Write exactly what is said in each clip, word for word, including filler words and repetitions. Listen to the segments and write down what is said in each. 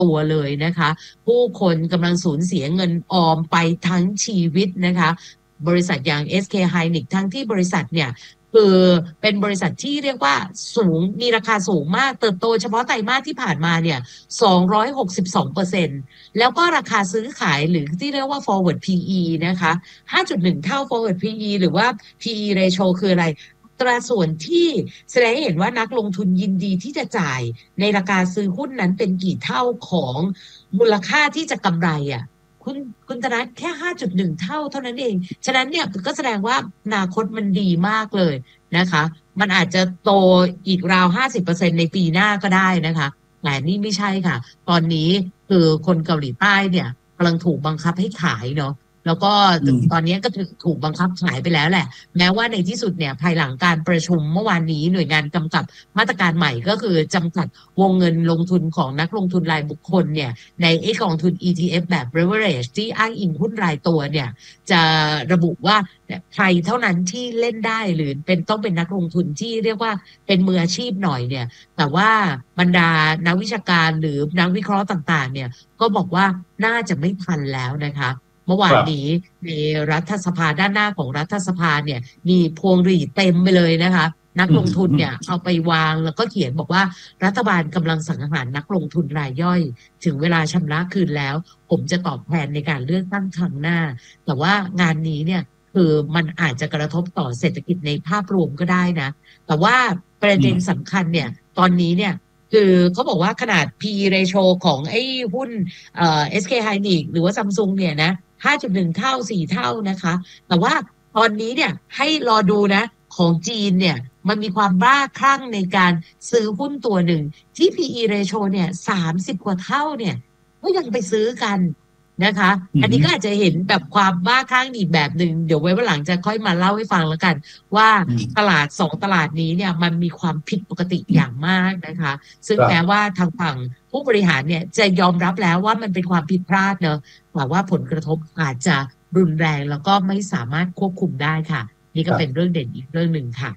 ตัวเลยนะคะผู้คนกำลังสูญเสียเงินออมไปทั้งชีวิตนะคะบริษัทอย่าง เอส เค Hynix ทั้งที่บริษัทเนี่ยคือเป็นบริษัทที่เรียกว่าสูงมีราคาสูงมากเติบโตเฉพาะไตรมาสที่ผ่านมาเนี่ย สองร้อยหกสิบสองเปอร์เซ็นต์ แล้วก็ราคาซื้อขายหรือที่เรียกว่า forward พี อี นะคะ ห้าจุดหนึ่ง เท่า forward พี อี หรือว่า พี อี ratio คืออะไรตราส่วนที่แสดงให้เห็นว่านักลงทุนยินดีที่จะจ่ายในราคาซื้อหุ้นนั้นเป็นกี่เท่าของมูลค่าที่จะกำไรอ่ะคุณคุณธนัทแค่ ห้าจุดหนึ่ง เท่าเท่านั้นเองฉะนั้นเนี่ยก็แสดงว่าอนาคตมันดีมากเลยนะคะมันอาจจะโตอีกราว ห้าสิบเปอร์เซ็นต์ ในปีหน้าก็ได้นะคะแต่นี่ไม่ใช่ค่ะตอนนี้คือคนเกาหลีใต้เนี่ยกำลังถูกบังคับให้ขายเนาะแล้วก็ตอนนี้ก็ถูกบังคับขายไปแล้วแหละแม้ว่าในที่สุดเนี่ยภายหลังการประชุมเมื่อวานนี้หน่วยงานกำกับมาตรการใหม่ก็คือจำกัดวงเงินลงทุนของนักลงทุนรายบุคคลเนี่ยในไอ้กองทุน อี ที เอฟ แบบ leverage ที่อ้างอิงหุ้นรายตัวเนี่ยจะระบุว่าใครเท่านั้นที่เล่นได้หรือเป็นต้องเป็นนักลงทุนที่เรียกว่าเป็นมืออาชีพหน่อยเนี่ยแต่ว่าบรรดานักวิชาการหรือนักวิเคราะห์ต่างๆเนี่ยก็บอกว่าน่าจะไม่ทันแล้วนะคะเมื่อวานนี้ในรัฐสภาด้านหน้าของรัฐสภาเนี่ยมีพวงหรีดเต็มไปเลยนะคะนักลงทุนเนี่ยเอาไปวางแล้วก็เขียนบอกว่ารัฐบาลกำลังสังหารนักลงทุนรายย่อยถึงเวลาชำระคืนแล้วผมจะตอบแทนในการเลือกตั้งครั้งหน้าแต่ว่างานนี้เนี่ยคือมันอาจจะกระทบต่อเศรษฐกิจในภาพรวมก็ได้นะแต่ว่าประเด็นสำคัญเนี่ยตอนนี้เนี่ยคือเขาบอกว่าขนาด พี อี ratio ของไอ้หุ้นเอ่อ เอส เค Hynix หรือว่า Samsung เนี่ยนะ ห้าจุดหนึ่ง เท่าสี่เท่านะคะแต่ว่าตอนนี้เนี่ยให้รอดูนะของจีนเนี่ยมันมีความบ้าคลั่งในการซื้อหุ้นตัวหนึ่งที่ พี อี ratio เนี่ยสามสิบกว่าเท่าเนี่ยก็ยังไปซื้อกันนะคะอันนี้ก็อาจจะเห็นแบบความบ้าคลั่งอีกแบบหนึ่งเดี๋ยวไว้วันหลังจะค่อยมาเล่าให้ฟังแล้วกันว่าตลาดสองตลาดนี้เนี่ยมันมีความผิดปกติอย่างมากนะคะซึ่งแม้ว่าทางฝั่งผู้บริหารเนี่ยจะยอมรับแล้วว่ามันเป็นความผิดพลาดเนอะแต่ว่าผลกระทบอาจจะรุนแรงแล้วก็ไม่สามารถควบคุมได้ค่ะนี่ก็เป็นเรื่องเด่นอีกเรื่องหนึ่งค่ะ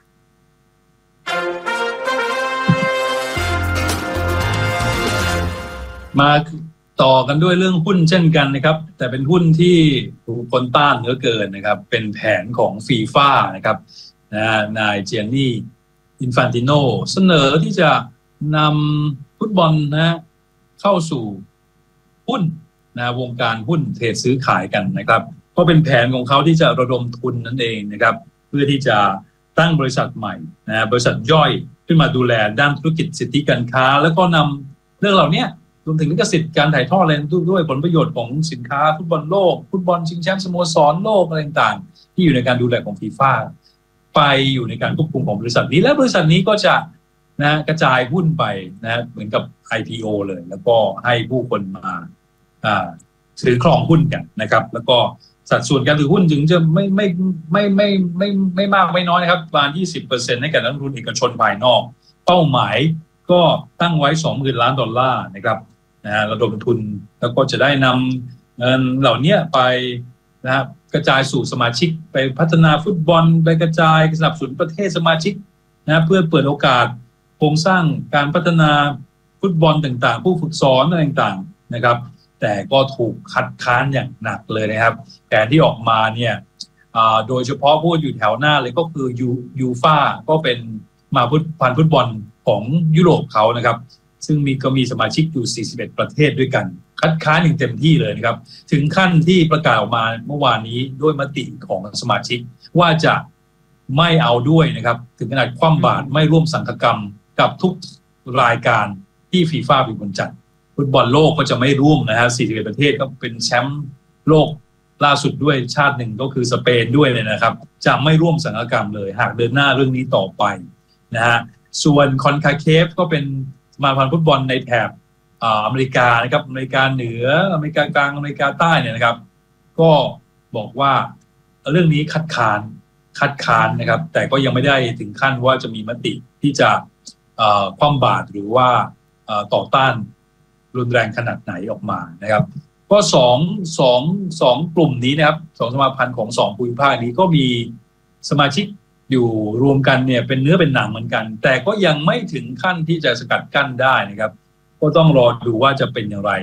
มาต่อกันด้วยเรื่องหุ้นเช่นกันนะครับแต่เป็นหุ้นที่ถูกคนต้านเหลือเกินนะครับเป็นแผนของฟีฟ่านะครับนะนายเจียนนี่อินฟานติโนเสนอที่จะนำฟุตบอลนะเข้าสู่หุ้นนะวงการหุ้นเทรดซื้อขายกันนะครับก็เป็นแผนของเขาที่จะระดมทุนนั่นเองนะครับเพื่อที่จะตั้งบริษัทใหม่นะบริษัทย่อยขึ้นมาดูแลด้านธุรกิจสิทธิการค้าแล้วก็นำเรื่องเหล่านี้รวมถึงลิขสิทธิ์การถ่ายทอดอะไรด้วยผลประโยชน์ของสินค้าฟุตบอลโลกฟุตบอลชิงแชมป์สโมสรโลกอะไรต่างๆที่อยู่ในการดูแลของฟีฟ่าไปอยู่ในการควบคุมของบริษัทนี้และบริษัทนี้ก็จะนะกระจายหุ้นไปนะเหมือนกับ ไอ พี โอ เลยแล้วก็ให้ผู้คนมาอ่าถือครองหุ้นกันนะครับแล้วก็สัดส่วนการถือหุ้นถึงจะไม่ไม่ไม่ไม่ไม่ไม่มากไม่น้อยนะครับประมาณ ยี่สิบเปอร์เซ็นต์ ให้กับนักลงทุนเอกชนภายนอกเป้าหมายก็ตั้งไว้ สองหมื่น ล้านดอลลาร์นะครับนะระดมทุนแล้วก็จะได้นำเงินเหล่านี้ไปนะครับกระจายสู่สมาชิกไปพัฒนาฟุตบอลไปกระจายสนับสนุนประเทศสมาชิกนะเพื่อเปิดโอกาสโครงสร้างการพัฒนาฟุตบอลต่างๆผู้ฝึกสอนอะไรต่างๆนะครับแต่ก็ถูกคัดค้านอย่างหนักเลยนะครับแผนที่ออกมาเนี่ยโดยเฉพาะผู้อยู่แถวหน้าเลยก็คือยูยูฟ่าก็เป็นมาฟุตพันฟุตบอลของยุโรปเขานะครับซึ่งมีก็มีสมาชิกอยู่สี่สิบเอ็ดประเทศด้วยกันคัดค้านอย่างเต็มที่เลยนะครับถึงขั้นที่ประกาศออกมาเมื่อวานนี้ด้วยมติของสมาชิกว่าจะไม่เอาด้วยนะครับถึงขนาดคว่ำบาตรไม่ร่วมสังฆกรรมกับทุกรายการที่ฟีฟ่าเป็นคนจัดฟุตบอลโลกก็จะไม่ร่วมนะฮะสี่สิบเอ็ดประเทศก็เป็นแชมป์โลกล่าสุดด้วยชาติหนึ่งก็คือสเปนด้วยเลยนะครับจะไม่ร่วมสังฆกรรมเลยหากเดินหน้าเรื่องนี้ต่อไปนะฮะส่วนคอนคาเคฟก็เป็นสมาพันธ์ฟุตบอลในแถบอเมริกานะครับอเมริกาเหนืออเมริกากลางอเมริกาใต้เนี่ยนะครับก็บอกว่าเรื่องนี้คัดค้านคัดค้านนะครับแต่ก็ยังไม่ได้ถึงขั้นว่าจะมีมติที่จะคว่ำบาตรหรือว่าต่อต้านรุนแรงขนาดไหนออกมานะครับก็สองสองสองกลุ่มนี้นะครับสองสมาพันธ์ของสองภูมิภาคนี้ก็มีสมาชิกอยู่รวมกันเนี่ยเป็นเนื้อเป็นหนังเหมือนกันแต่ก็ยังไม่ถึงขั้นที่จะสกัดกั้นได้นะครับก็ก็ต้องรอดูว่าจะเป็นอย่างไร